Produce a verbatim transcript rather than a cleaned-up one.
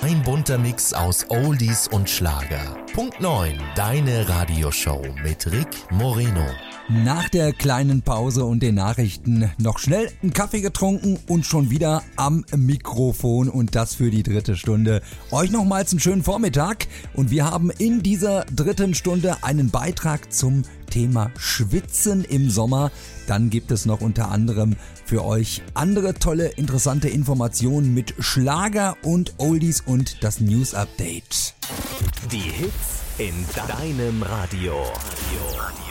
Ein bunter Mix aus Oldies und Schlager. Punkt neun, deine Radioshow mit Rick Moreno. Nach der kleinen Pause und den Nachrichten noch schnell einen Kaffee getrunken und schon wieder am Mikrofon und das für die dritte Stunde. Euch nochmals einen schönen Vormittag und wir haben in dieser dritten Stunde einen Beitrag zum Thema Schwitzen im Sommer. Dann gibt es noch unter anderem für euch andere tolle, interessante Informationen mit Schlager und Oldies und das News Update. Die Hits in deinem Radio. Radio.